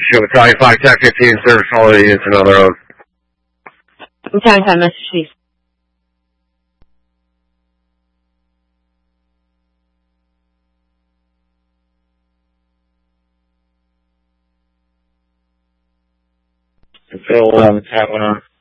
Show Battalion 5, TAC 15, service all the units on the road. Battalion 5, message please. Phil, TAC 1 on.